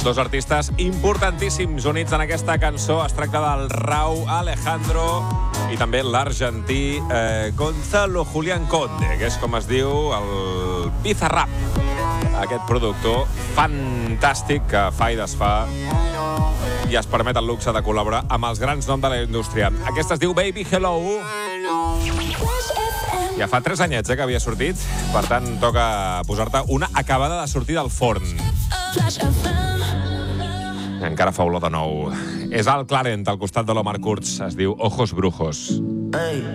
Dos artistes importantíssims units en aquesta cançó. Es tracta del Rauw Alejandro i també l'argentí Gonzalo Julián Conde, que és com es diu el Bizarrap. Aquest productor fantàstic que fa i desfà i es permet el luxe de col·laborar amb els grans noms de la indústria. Aquesta es diu Baby Hello. Ja fa 3 anyets que havia sortit, per tant toca posar-te una acabada de sortir del forn. Encara fa olor de nou. És Al Clarent al costat de l'Omar Kurz. Es diu Ojos Brujos.